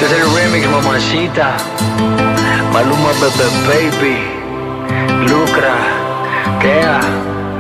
Este es el remix, mamacita. Maluma, Bebe Baby.